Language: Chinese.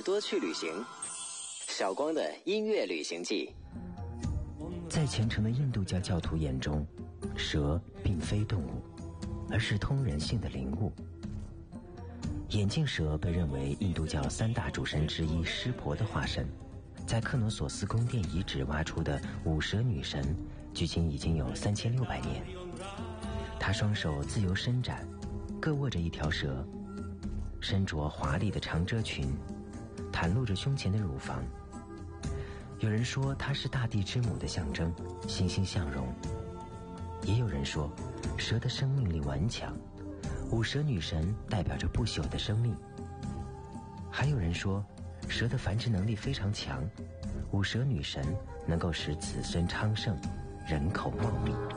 朵去旅行，小光的音乐旅行记。 在虔诚的印度教教徒眼中，蛇并非动物，而是通人性的灵物。眼镜蛇被认为印度教3大主神之一湿婆的化身，在克诺索斯宫殿遗址挖出的五蛇女神，距今已经有3600年。她双手自由伸展，各握着一条蛇，身着华丽的长遮裙，袒露着胸前的乳房。有人说她是大地之母的象征，欣欣向荣；也有人说蛇的生命力顽强，五蛇女神代表着不朽的生命；还有人说蛇的繁殖能力非常强，五蛇女神能够使子孙昌盛，人口茂密。